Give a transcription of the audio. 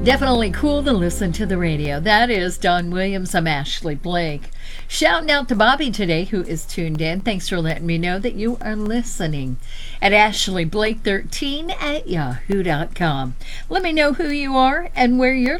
Definitely cool to listen to the radio. That is Don Williams. I'm Ashley Blake. Shouting out to Bobby today, who is tuned in. Thanks for letting me know that you are listening at Ashley Blake 13 at yahoo.com. Let me know who you are and where you're